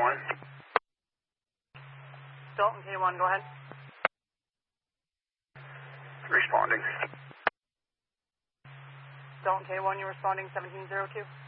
K1. Dalton K1, go ahead. Responding. Dalton K1, you're responding 1702.